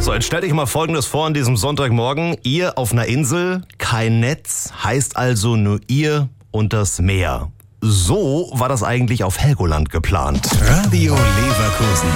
So, jetzt stell dich mal Folgendes vor an diesem Sonntagmorgen. Ihr auf einer Insel, kein Netz, heißt also nur ihr und das Meer. So war das eigentlich auf Helgoland geplant. Radio Leverkusen.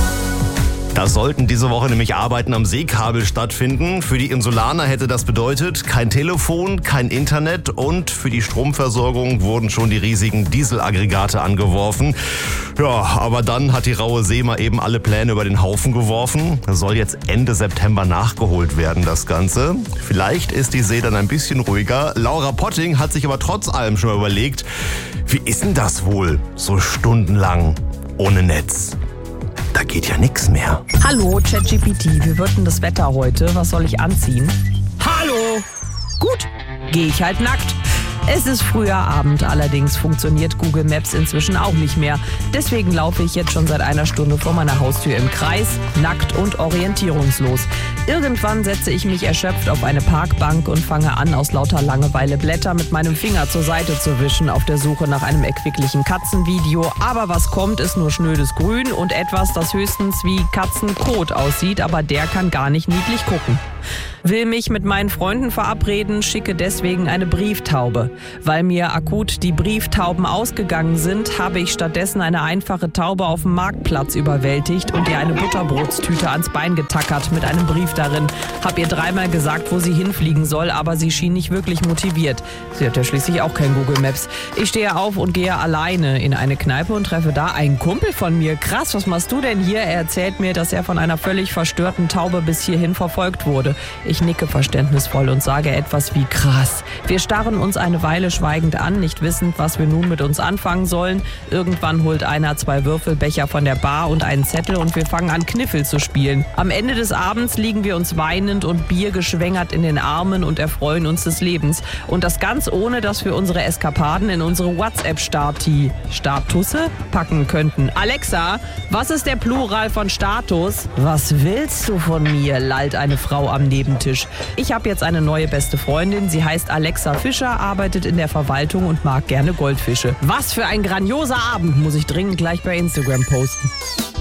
Da sollten diese Woche nämlich Arbeiten am Seekabel stattfinden. Für die Insulaner hätte das bedeutet, kein Telefon, kein Internet und für die Stromversorgung wurden schon die riesigen Dieselaggregate angeworfen. Ja, aber dann hat die raue See mal eben alle Pläne über den Haufen geworfen. Das soll jetzt Ende September nachgeholt werden, das Ganze. Vielleicht ist die See dann ein bisschen ruhiger. Laura Potting hat sich aber trotz allem schon mal überlegt, wie ist denn das wohl, so stundenlang ohne Netz? Da geht ja nichts mehr. Hallo, ChatGPT, wie wird denn das Wetter heute? Was soll ich anziehen? Hallo! Gut, gehe ich halt nackt. Es ist früher Abend, allerdings funktioniert Google Maps inzwischen auch nicht mehr. Deswegen laufe ich jetzt schon seit einer Stunde vor meiner Haustür im Kreis, nackt und orientierungslos. Irgendwann setze ich mich erschöpft auf eine Parkbank und fange an, aus lauter Langeweile Blätter mit meinem Finger zur Seite zu wischen, auf der Suche nach einem erquicklichen Katzenvideo. Aber was kommt, ist nur schnödes Grün und etwas, das höchstens wie Katzenkot aussieht, aber der kann gar nicht niedlich gucken. Will mich mit meinen Freunden verabreden, schicke deswegen eine Brieftaube. Weil mir akut die Brieftauben ausgegangen sind, habe ich stattdessen eine einfache Taube auf dem Marktplatz überwältigt und ihr eine Butterbrotstüte ans Bein getackert mit einem Brief darin. Hab ihr dreimal gesagt, wo sie hinfliegen soll, aber sie schien nicht wirklich motiviert. Sie hat ja schließlich auch kein Google Maps. Ich stehe auf und gehe alleine in eine Kneipe und treffe da einen Kumpel von mir. Krass, was machst du denn hier? Er erzählt mir, dass er von einer völlig verstörten Taube bis hierhin verfolgt wurde. Ich nicke verständnisvoll und sage etwas wie krass. Wir starren uns eine Weile schweigend an, nicht wissend, was wir nun mit uns anfangen sollen. Irgendwann holt einer 2 Würfelbecher von der Bar und einen Zettel und wir fangen an, Kniffel zu spielen. Am Ende des Abends liegen wir uns weinend und biergeschwängert in den Armen und erfreuen uns des Lebens. Und das ganz ohne, dass wir unsere Eskapaden in unsere WhatsApp-Statusse packen könnten. Alexa, was ist der Plural von Status? Was willst du von mir? Lallt eine Frau am Nebentisch. Ich habe jetzt eine neue beste Freundin. Sie heißt Alexa Fischer, arbeitet in der Verwaltung und mag gerne Goldfische. Was für ein grandioser Abend, muss ich dringend gleich bei Instagram posten.